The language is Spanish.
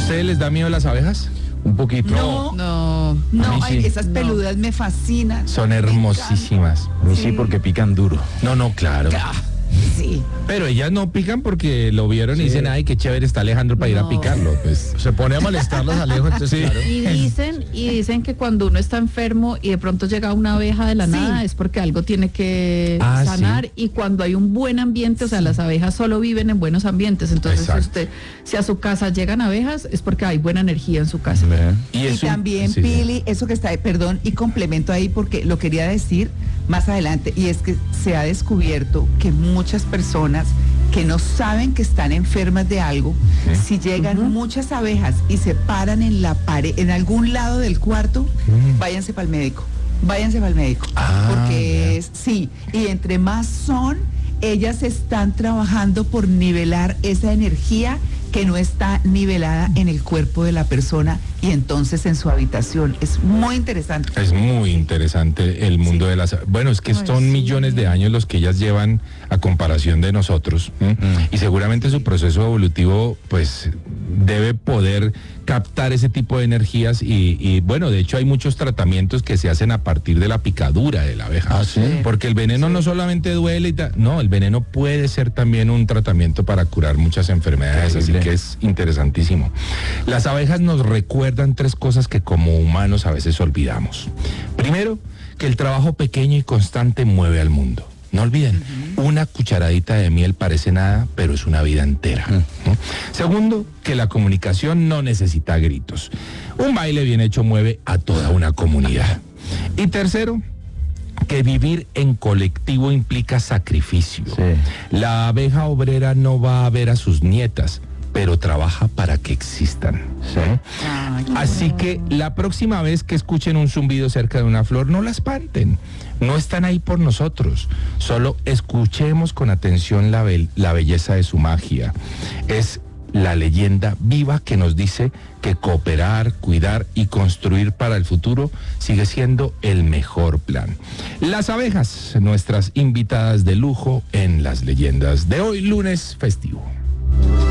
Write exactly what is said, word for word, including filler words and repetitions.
ustedes les da miedo las abejas? Un poquito. No, No. no, mí ay, sí. esas peludas me fascinan. Son Me hermosísimas. A mí Sí. sí, porque pican duro. No, no, claro. encantan. Ah, sí. Pero ellas no pican porque lo vieron y Sí. dicen, ay, qué chévere está Alejandro para ir a No. picarlo. Pues Se pone a molestarlas a lejos, entonces claro. Y dicen, y dicen que cuando uno está enfermo y de pronto llega una abeja de la Sí. nada es porque algo tiene que Ah, sanar, sí. y cuando hay un buen ambiente, o sea, las abejas solo viven en buenos ambientes, entonces si Exacto. usted, si a su casa llegan abejas es porque hay buena energía en su casa. Y, Y es un- también, sí, sí. Pili, eso que está ahí, perdón, y complemento ahí porque lo quería decir más adelante, y es que se ha descubierto que muchas personas que no saben que están enfermas de algo, Sí. si llegan muchas abejas y se paran en la pared, en algún lado del cuarto, váyanse para el médico, váyanse para el médico, Ah, porque ya. es, sí, y entre más son, ellas están trabajando por nivelar esa energía que no está nivelada en el cuerpo de la persona y entonces en su habitación. Es muy interesante. Es muy interesante el mundo de las... Bueno, es que Ay, son sí. millones de años los que ellas llevan a comparación de nosotros. ¿m? Y seguramente su proceso evolutivo, pues, debe poder captar ese tipo de energías y, y, bueno, de hecho hay muchos tratamientos que se hacen a partir de la picadura de la abeja. Ah, ¿sí? Porque el veneno no solamente duele y ta- no, el veneno puede ser también un tratamiento para curar muchas enfermedades, así Terrible. que es interesantísimo. Las abejas nos recuerdan tres cosas que como humanos a veces olvidamos. Primero, que el trabajo pequeño y constante mueve al mundo. No olviden, una cucharadita de miel parece nada, pero es una vida entera. ¿no? Segundo, que la comunicación no necesita gritos. Un baile bien hecho mueve a toda una comunidad. Y tercero, que vivir en colectivo implica sacrificio. Sí. La abeja obrera no va a ver a sus nietas, pero trabaja para que existan. Sí. Ay, Así que la próxima vez que escuchen un zumbido cerca de una flor, no la espanten. No están ahí por nosotros. Solo escuchemos con atención la, be- la belleza de su magia. Es la leyenda viva que nos dice que cooperar, cuidar y construir para el futuro sigue siendo el mejor plan. Las abejas, nuestras invitadas de lujo en las leyendas de hoy, lunes festivo.